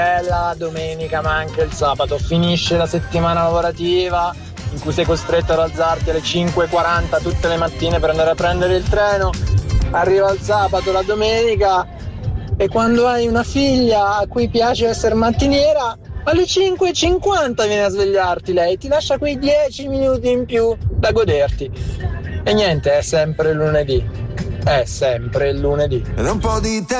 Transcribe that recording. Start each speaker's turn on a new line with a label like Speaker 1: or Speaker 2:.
Speaker 1: La domenica ma anche il sabato finisce la settimana lavorativa in cui sei costretto ad alzarti alle 5:40 tutte le mattine per andare a prendere il treno, arriva il sabato, la domenica, e quando hai una figlia a cui piace essere mattiniera, alle 5:50 viene a svegliarti lei, ti lascia quei 10 minuti in più da goderti. E niente, è sempre il lunedì. È sempre il lunedì.
Speaker 2: Ed è un po' di tempo